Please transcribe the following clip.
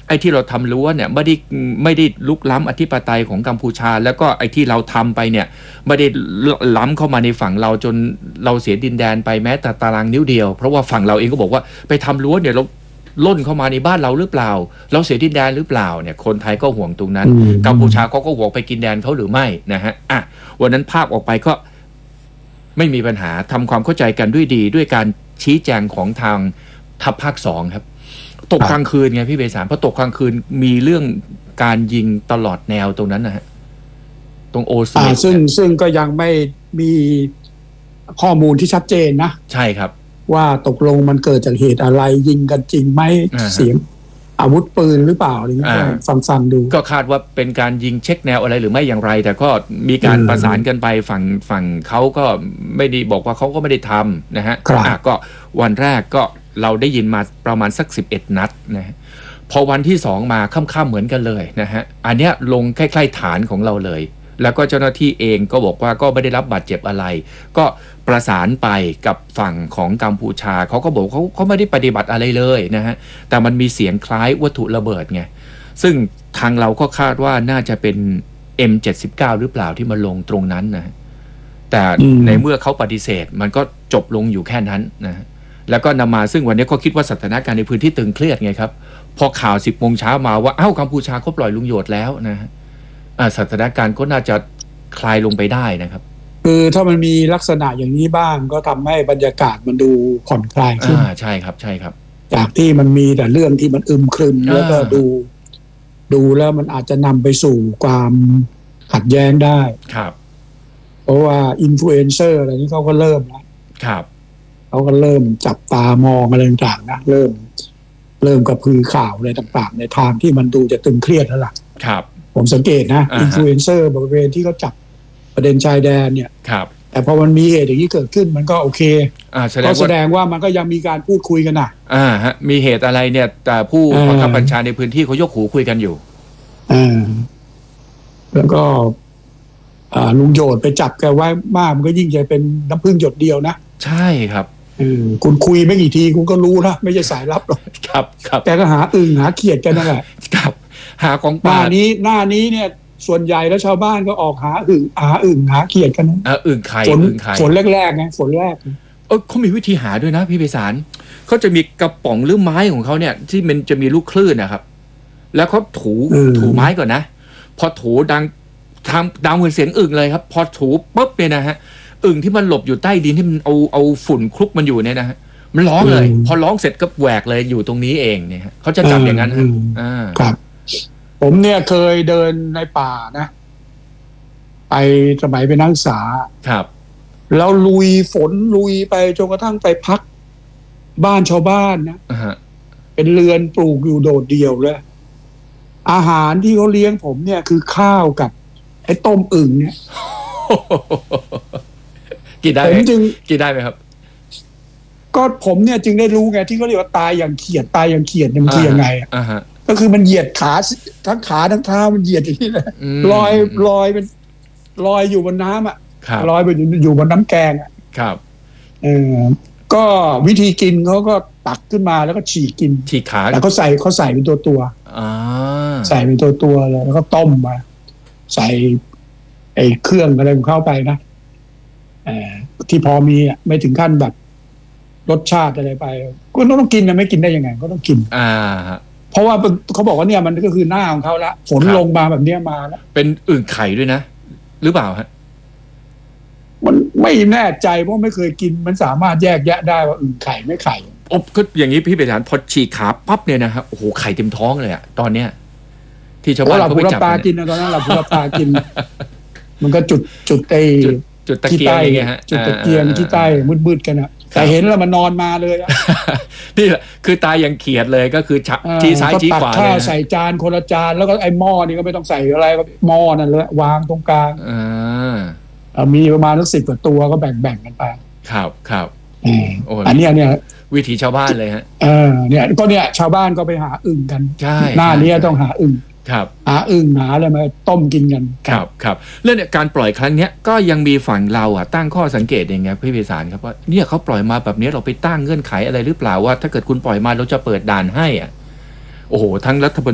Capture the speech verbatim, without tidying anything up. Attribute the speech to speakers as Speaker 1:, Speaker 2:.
Speaker 1: ไอ้ที่เราทำรั้วเนี่ยไม่ได้ไม่ได้ลุกล้ำอธิปไตยของกัมพูชาแล้วก็ไอ้ที่เราทำไปเนี่ยไม่ได้ล้ำเข้ามาในฝั่งเราจนเราเสียดินแดนไปแม้แต่ตารางนิ้วเดียวเพราะว่าฝั่งเราเองก็บอกว่าไปทำรั้วเนี่ยเราล่นเข้ามาในบ้านเราหรือเปล่าเราเสียดินแดนหรือเปล่าเนี่ยคนไทยก็ห่วงตรงนั้นกัมพูชาเขาก็ห่วงไปกินแดนเขาหรือไม่นะฮะอ่ะวันนั้นภาพออกไปก็ไม่มีปัญหาทำความเข้าใจกันด้วยดีด้วยการชี้แจงของทางทัพภาคสองครับตกกลางคืนไงพี่เบสารเพราะตกกลางคืนมีเรื่องการยิงตลอดแนวตรงนั้นนะฮะตรงโอซี
Speaker 2: ซึ่งซึ่งก็ยังไม่มีข้อมูลที่ชัดเจนนะ
Speaker 1: ใช่ครับ
Speaker 2: ว่าตกลงมันเกิดจากเหตุอะไรยิงกันจริงไหมเสียงอาวุธปืนหรือเปล่าอะไรเงี้ยฟังฟังดู
Speaker 1: ก็คาดว่าเป็นการยิงเช็คแนวอะไรหรือไม่อย่างไรแต่ก็มีการประสานกันไปฝั่งฝั่งเขาก็ไม่ได้บอกว่าเขาก็ไม่ได้ทำนะฮะก็วันแรกก็เราได้ยินมาประมาณสักสิบเอ็ดนัดนะฮะพอวันที่สองมาค่ำๆเหมือนกันเลยนะฮะอันเนี้ยลงใกล้ๆฐานของเราเลยแล้วก็เจ้าหน้าที่เองก็บอกว่าก็ไม่ได้รับบาดเจ็บอะไรก็ประสานไปกับฝั่งของกัมพูชาเขาก็บอกเขาเขาไม่ได้ปฏิบัติอะไรเลยนะฮะแต่มันมีเสียงคล้ายวัตถุระเบิดไงซึ่งทางเราก็คาดว่าน่าจะเป็น เอ็ม เจ็ดสิบเก้า หรือเปล่าที่มาลงตรงนั้นนะแต่ในเมื่อเขาปฏิเสธมันก็จบลงอยู่แค่นั้นนะแล้วก็นำมาซึ่งวันนี้ก็คิดว่าสถานการณ์ในพื้นที่ตึงเครียดไงครับพอข่าวสิบโมงเช้ามาว่าเอ้ากัมพูชาเขาปล่อยลุงโยดแล้วนะฮะสถานการณ์ก็น่าจะคลายลงไปได้นะครับ
Speaker 2: คือถ้ามันมีลักษณะอย่างนี้บ้างก็ทำให้บรรยากาศมันดูผ่อนคลายขึ้น
Speaker 1: อ่าใช่ครับใช่ครับ
Speaker 2: จากที่มันมีแต่เรื่องที่มันอึมครึมแล้วก็ดูดูแล้วมันอาจจะนำไปสู่ความขัดแย้งได้
Speaker 1: ครับ
Speaker 2: เพราะว่าอินฟลูเอนเซอร์อะไรนี้เขาก็เริ่มแล้ว
Speaker 1: ครับ
Speaker 2: เขาก็เริ่มจับตามองอะไรต่างๆนะเริ่มเริ่มกระพือข่าวอะไรต่างๆในทางที่มันดูจะตึงเครียดแล้วล่ะ
Speaker 1: ครับ
Speaker 2: ผมสังเกตนะอินฟลูเอนเซอร์บริเวณที่เขาจับประเด็นชายแดนเนี่ย
Speaker 1: ครับ
Speaker 2: แต่พอมันมีเหตุอย่างนี้เกิดขึ้นมันก็โอเคก็แสดงว่ามันก็ยังมีการพูดคุยกันนะ
Speaker 1: อ่าฮะมีเหตุอะไรเนี่ยแต่ผู้บังคับบัญชาในพื้นที่เขายกหูคุยกันอยู่
Speaker 2: อ่าแล้วก็อ่าลุงโยดไปจับแกไว้มากมันก็ยิ่งจะเป็นน้ำพึ่งหยดเดียวนะ
Speaker 1: ใช่ครับ
Speaker 2: เออคุณคุยไม่กี่ทีคุณก็รู้นะไม่ใช่สายลับหรอก
Speaker 1: ครับครับ
Speaker 2: แกก็หาอึ่งหาเขียดกันนั่นแหละ
Speaker 1: ครับหาของ
Speaker 2: ป่าหน้านี้หน้านี้เนี่ยส่วนใหญ่แล้วชาวบ้านก็ออกหาอึ่งหาอึ่งหาเขียดกันนะ
Speaker 1: อ่าอึ่งไข่อึ่งไข่
Speaker 2: ฝนแรกๆไงฝนแรก
Speaker 1: เออเขามีวิธีหาด้วยนะพี่ไพศาลเขาจะมีกระป๋องหรือไม้ของเขาเนี่ยที่มันจะมีลูกคลื่นนะครับแล้วเขาถูถูไม้ก่อนนะพอถูดังทำดังเหมือนเสียงอึ่งเลยครับพอถูปุ๊บเนี่ยนะฮะอึ่งที่มันหลบอยู่ใต้ดินที่มันเอาเอาฝุ่นคลุกมันอยู่เนี่ยนะฮะมันร้องเลยพอร้องเสร็จก็แหวกเลยอยู่ตรงนี้เองเนี่ยเขาจะจำอย่างนั้นฮะอ่า
Speaker 2: ครับผมเนี่ยเคยเดินในป่านะไปสมัยเป็นนักศึกษา
Speaker 1: ครับ
Speaker 2: แล้วลุยฝนลุยไปจนกระทั่งไปพักบ้านชาวบ้านนะ
Speaker 1: uh-huh.
Speaker 2: เป็นเรือนปลูกอยู่โดดเดี่ยวเลยอาหารที่เขาเลี้ยงผมเนี่ยคือข้าวกับไอ้ต้มอึ่งเนี่ย
Speaker 1: กินได้ไหมผมจึงกินได้ไหมครับ
Speaker 2: ก็ผมเนี่ยจึงได้รู้ไงที่เขาเรียกว่าตายอย่างเขียดตายอย่างเขียดมันคือยังไงอ่ะ
Speaker 1: uh-huh.
Speaker 2: ก็คือมันเหยียดขาทั้งขาทั้งเท้ามันเหยียดอย่างนี้เลยลอยลอยเป็นลอยอยู่บนน้ำอ่ะลอยไปอยู่บนน้ำแกงอ่ะ
Speaker 1: ครับ
Speaker 2: เออก็วิธีกินเขาก็ตักขึ้นมาแล้วก็ฉีกกิน
Speaker 1: ฉีกขา
Speaker 2: แต่เขาใส่เขาใส่เป็นตัวตัวใส่เป็นตัวตัวเลยแล้วก็ต้มมาใส่ไอ้เครื่องอะไรของเข้าไปนะเออที่พอมีอ่ะไม่ถึงขั้นแบบรสชาติอะไรไปก็ต้องกินนะไม่กินได้ยังไงก็ต้องกิน
Speaker 1: อ่า
Speaker 2: เพราะว่าเขาบอกว่าเนี่ยมันก็คือหน้าของเขาละฝนลงมาแบบเนี้ยมาแล้ว
Speaker 1: เป็นอึ่งไข่ด้วยนะหรือเปล่าฮะ
Speaker 2: มันไม่แน่ใจเพราะไม่เคยกินมันสามารถแยกแยะได้ว่าอึ่งไข่ไม่ไข่
Speaker 1: โอ้ก็อย่างนี้พี่เบสานพอฉีกขาปั๊บเนี่ยนะครับโอ้โหไข่เต็มท้องเลยอะตอนเนี้ยที่ชาวบ้าน
Speaker 2: เขาไปจับปลากินนะตอนนั้นเราพูดปลากินมันก็จุดจุดไอ้
Speaker 1: จุดตะเกียงไงฮะ
Speaker 2: จุดตะเกียงที่ใต้มืดๆกันอะแต่เห็นแล้วมันนอนมาเลย
Speaker 1: นี่แหละคือตายอย่างเขียดเลยก็คือชี้ซ้ายชี้ขวาเลย
Speaker 2: ข้าวใส่จานคนละจานแล้วก็ไอ้หม้อนี่ก็ไม่ต้องใส่อะไรก็หม้อนั่นเลยวางตรงกลางมีประมาณสักสิบกว่าตัวก็แบ่งๆกันไป
Speaker 1: ครับครับ
Speaker 2: อันนี้เนี่ย
Speaker 1: วิถีชาวบ้านเลยฮะ
Speaker 2: เออเนี่ยก็เนี่ยชาวบ้านก็ไปหาอึ่งกันหน้านี้ต้องหาอึ่ง
Speaker 1: ครับ
Speaker 2: หาอึ่งหาอะไรมาต้มกินกัน
Speaker 1: ครับครับเรื่องเนี่ยการปล่อยครั้งนี้ก็ยังมีฝั่งเราอ่ะตั้งข้อสังเกตอย่างเงี้ยพี่ไพศาลครับว่าเนี่ยเขาปล่อยมาแบบนี้เราไปตั้งเงื่อนไขอะไรหรือเปล่าว่าถ้าเกิดคุณปล่อยมาเราจะเปิดด่านให้อ่ะโอ้โหทั้งรัฐบาล